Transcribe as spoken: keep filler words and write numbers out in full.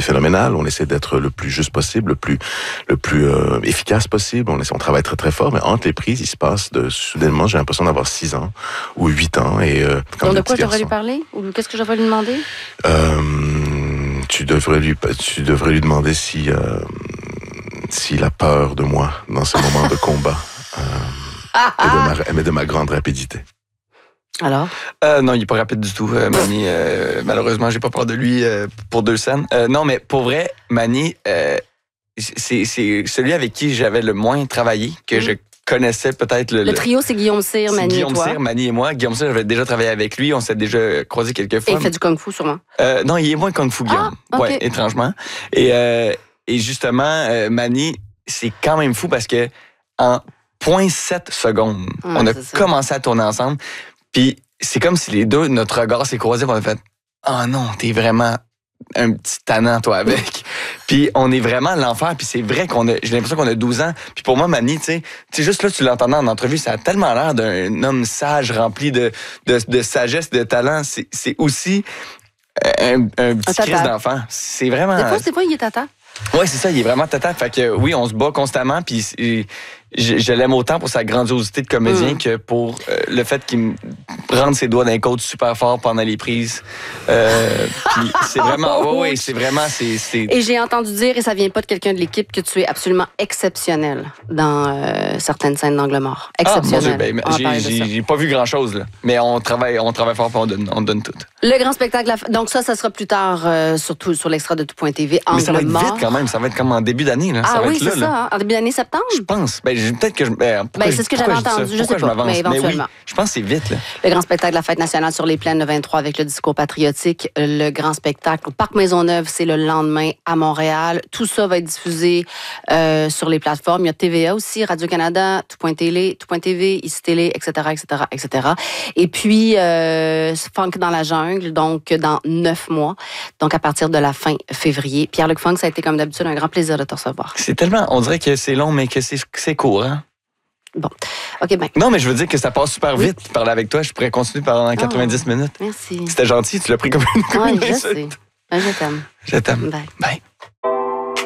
c'est phénoménal. On essaie d'être le plus juste possible, le plus, le plus euh, efficace possible. On essaie, on travaille très très fort, mais entre les prises, il se passe de soudainement, j'ai l'impression d'avoir six ans ou huit ans et euh, comme Donc de des quoi petits je devrais garçons. lui parler ou qu'est-ce que je devrais lui demander? Euh, tu devrais lui, tu devrais lui demander si, euh, s'il a peur de moi dans ces moments de combat euh, Ah, et, de ah! ma, mais de ma grande rapidité. Alors? Euh, non, il est pas rapide du tout, euh, Manny. Euh, malheureusement, j'ai pas peur de lui euh, pour deux scènes. Euh, non, mais pour vrai, Manny, euh, c'est, c'est celui avec qui j'avais le moins travaillé, que Mm. je connaissais peut-être le... Le trio, c'est Guillaume Cyr, c'est Manny Guillaume et toi. Cyr, Manny et moi. Guillaume Cyr, j'avais déjà travaillé avec lui. On s'est déjà croisés quelques Et fois. il fait du kung-fu, sûrement. Euh, non, il est moins kung-fu, Guillaume. Ah, ok. Ouais, étrangement. Et, euh, et justement, euh, Manny, c'est quand même fou parce que en zéro virgule sept secondes, Ouais, on a c'est ça. commencé à tourner ensemble. Puis c'est comme si les deux, notre regard s'est croisé, puis on a fait « Oh non, t'es vraiment un petit tannant, toi, avec. » Puis on est vraiment à l'enfer. Puis c'est vrai qu'on a, j'ai l'impression qu'on a douze ans. Puis pour moi, Manny, tu sais, tu sais, juste là, tu l'entendais en entrevue, ça a tellement l'air d'un homme sage, rempli de, de, de sagesse, de talent. C'est, c'est aussi un, un petit tata. Christ d'enfant. C'est vraiment... Des fois, des fois, il est tata. Oui, c'est ça, il est vraiment tata. Fait que oui, on se bat constamment, puis c'est- je, je l'aime autant pour sa grandiosité de comédien Mm. que pour euh, le fait qu'il me rentre ses doigts dans les côtes super fort pendant les prises. Euh, puis c'est vraiment, oui, oui, c'est vraiment, c'est... c'est... Et j'ai entendu dire, et ça vient pas de quelqu'un de l'équipe, que tu es absolument exceptionnel dans euh, certaines scènes d'Angle mort. Ah, mon Exceptionnel. Dieu, ben, On va j'ai, parler de j'ai, ça. j'ai pas vu grand-chose, là. Mais on travaille, on travaille fort, puis on donne, on donne tout. Le grand spectacle, la f- donc ça, ça sera plus tard, euh, surtout sur l'extra de tout.tv. Mais ça va Angle être mort. vite quand même, ça va être comme en début d'année, là. ça Ah va oui, être là, c'est là. ça, hein, en début d'année septembre. Je pense. Ben, j'ai- peut-être que je. Ben, pourquoi Ben, je- c'est ce que pourquoi j'avais je dis ça? entendu, je Pourquoi sais pas, m'avance? mais oui, éventuellement. je pense que c'est vite, là. Le grand spectacle de la Fête nationale sur les plaines le vingt-trois avec le discours patriotique. Le grand spectacle au Parc Maisonneuve, c'est le lendemain à Montréal. Tout ça va être diffusé euh, sur les plateformes. Il y a T V A aussi, Radio-Canada, tout.télé, tout.tv, Ici Télé, et cetera, et cetera, et cetera. Et puis, euh, Funk dans la jungle, donc dans neuf mois. Donc, à partir de la fin février. Pierre-Luc Funk, ça a été comme d'habitude un grand plaisir de te recevoir. C'est tellement. On dirait que c'est long, mais que c'est, c'est court, hein? Bon. OK, ben, Non, mais je veux dire que ça passe super vite. Parler avec toi, je pourrais continuer pendant quatre-vingt-dix minutes. merci. C'était gentil, tu l'as pris comme une, comme Oui, une je insulte. sais. Ben, je t'aime. Je t'aime. Bye. Bye.